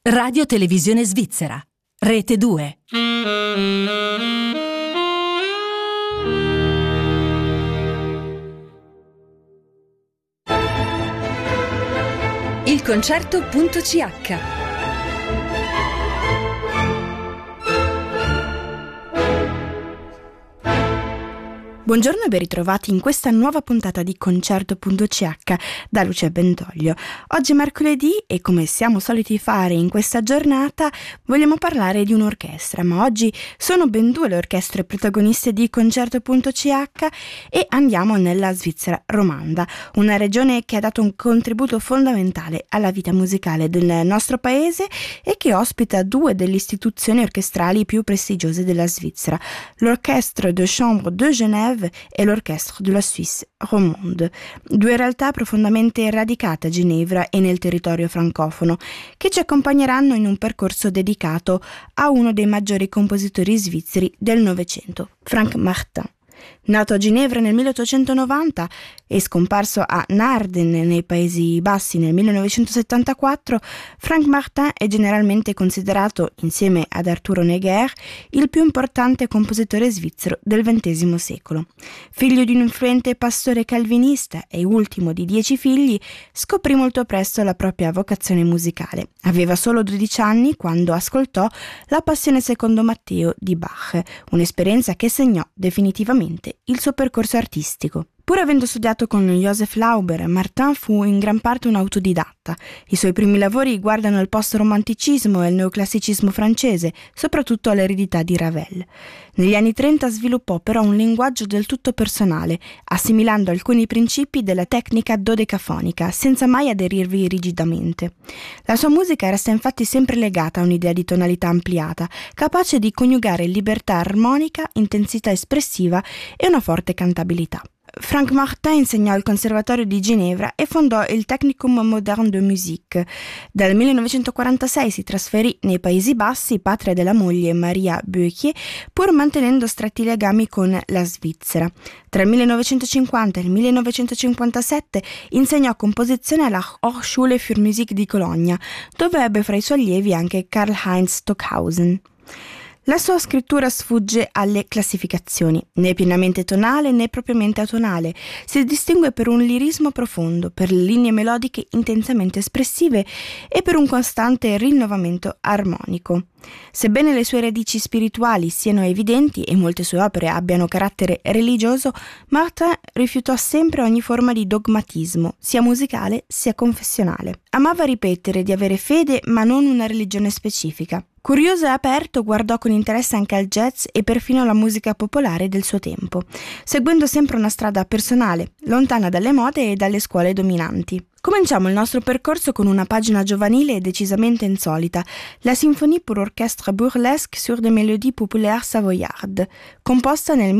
Radio Televisione Svizzera, Rete 2. Il concerto.ch. Buongiorno e ben ritrovati in questa nuova puntata di Concerto.ch da Lucia Bentoglio. Oggi è mercoledì e, come siamo soliti fare in questa giornata, vogliamo parlare di un'orchestra, ma oggi sono ben due le orchestre protagoniste di Concerto.ch e andiamo nella Svizzera romanda, una regione che ha dato un contributo fondamentale alla vita musicale del nostro paese e che ospita due delle istituzioni orchestrali più prestigiose della Svizzera, l'Orchestre de Chambre de Genève e l'Orchestre de la Suisse romande, due realtà profondamente radicate a Ginevra e nel territorio francofono, che ci accompagneranno in un percorso dedicato a uno dei maggiori compositori svizzeri del Novecento, Frank Martin. Nato a Ginevra nel 1890 e scomparso a Naarden nei Paesi Bassi nel 1974, Frank Martin è generalmente considerato, insieme ad Arturo Neger, il più importante compositore svizzero del XX secolo. Figlio di un influente pastore calvinista e ultimo di 10 figli, scoprì molto presto la propria vocazione musicale. Aveva solo 12 anni quando ascoltò La Passione secondo Matteo di Bach, un'esperienza che segnò definitivamente il suo percorso artistico. Pur avendo studiato con Joseph Lauber, Martin fu in gran parte un autodidatta. I suoi primi lavori guardano il post-romanticismo e il neoclassicismo francese, soprattutto all'eredità di Ravel. Negli anni 30 sviluppò però un linguaggio del tutto personale, assimilando alcuni principi della tecnica dodecafonica, senza mai aderirvi rigidamente. La sua musica resta infatti sempre legata a un'idea di tonalità ampliata, capace di coniugare libertà armonica, intensità espressiva e una forte cantabilità. Frank Martin insegnò al Conservatorio di Ginevra e fondò il Technicum Moderne de Musique. Dal 1946 si trasferì nei Paesi Bassi, patria della moglie Maria Böckier, pur mantenendo stretti legami con la Svizzera. Tra il 1950 e il 1957 insegnò composizione alla Hochschule für Musik di Cologna, dove ebbe fra i suoi allievi anche Karl-Heinz Stockhausen. La sua scrittura sfugge alle classificazioni, né pienamente tonale né propriamente atonale. Si distingue per un lirismo profondo, per linee melodiche intensamente espressive e per un costante rinnovamento armonico. Sebbene le sue radici spirituali siano evidenti e molte sue opere abbiano carattere religioso, Martin rifiutò sempre ogni forma di dogmatismo, sia musicale sia confessionale. Amava ripetere di avere fede ma non una religione specifica. Curioso e aperto, guardò con interesse anche al jazz e perfino alla musica popolare del suo tempo, seguendo sempre una strada personale, lontana dalle mode e dalle scuole dominanti. Cominciamo il nostro percorso con una pagina giovanile e decisamente insolita, la Symphonie pour orchestre burlesque sur des mélodies populaires savoyardes, composta nel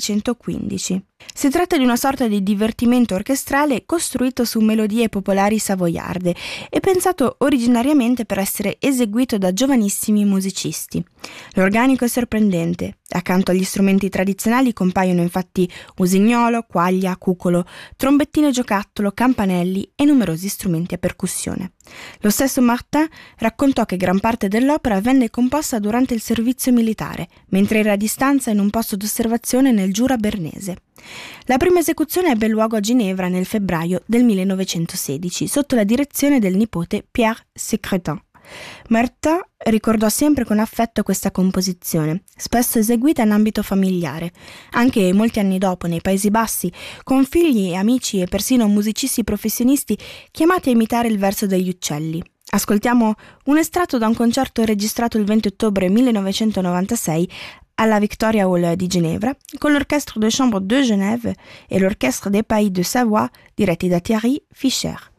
1915. Si tratta di una sorta di divertimento orchestrale costruito su melodie popolari savoiarde e pensato originariamente per essere eseguito da giovanissimi musicisti. L'organico è sorprendente. Accanto agli strumenti tradizionali compaiono infatti usignolo, quaglia, cucolo, trombettino giocattolo, campanelli e numerosi strumenti a percussione. Lo stesso Martin raccontò che gran parte dell'opera venne composta durante il servizio militare, mentre era a distanza in un posto d'osservazione nel Giura bernese. La prima esecuzione ebbe luogo a Ginevra nel febbraio del 1916, sotto la direzione del nipote Pierre Secretan. Martin ricordò sempre con affetto questa composizione, spesso eseguita in ambito familiare. Anche molti anni dopo, nei Paesi Bassi, con figli, amici e persino musicisti professionisti chiamati a imitare il verso degli uccelli. Ascoltiamo un estratto da un concerto registrato il 20 ottobre 1996 alla Victoria Hall di Ginevra, con l'Orchestre de Chambre de Genève e l'Orchestre des Pays de Savoie, diretti da Thierry Fischer.